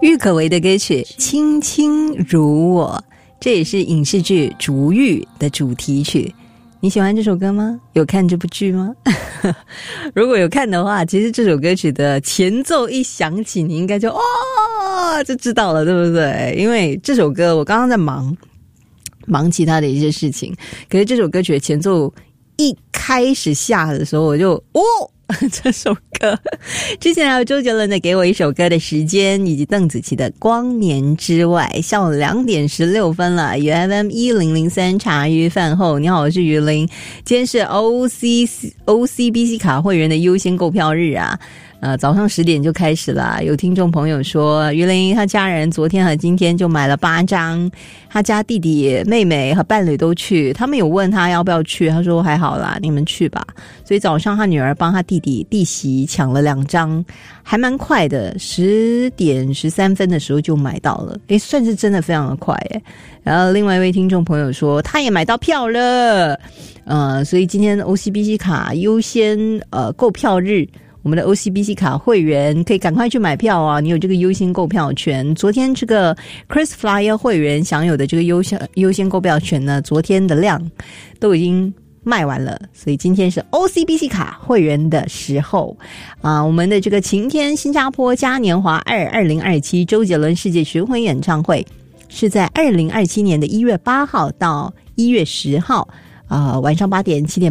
郁可唯的歌曲《卿卿如我》，这也是影视剧《竹玉》的主题曲。你喜欢这首歌吗？有看这部剧吗？如果有看的话，其实这首歌曲的前奏一响起，你应该就就知道了，对不对？因为这首歌我刚刚在忙其他的一些事情，可是这首歌曲的前奏一开始下的时候，我就这首歌之前还有周杰伦的《给我一首歌的时间》，以及邓紫棋的《光年之外》。下午2点16分了，UFM 1003茶余饭后，你好，我是于林。今天是 OCBC 卡会员的优先购票日啊。早上10点就开始了。有听众朋友说，于林他家人昨天和今天就买了8张，他家弟弟妹妹和伴侣都去，他们有问他要不要去，他说还好啦，你们去吧。所以早上他女儿帮他弟媳抢了2张，还蛮快的，10点13分的时候就买到了，算是真的非常的快耶。然后另外一位听众朋友说他也买到票了，所以今天 OCBC 卡优先购票日，我们的 OCBC 卡会员可以赶快去买票啊！你有这个优先购票权。昨天这个 KrisFlyer 会员享有的这个优先购票权呢，昨天的量都已经卖完了，所以今天是 OCBC 卡会员的时候我们的这个晴天新加坡嘉年华2027周杰伦世界巡回演唱会是在2027年的1月8号到1月10号晚上8点7点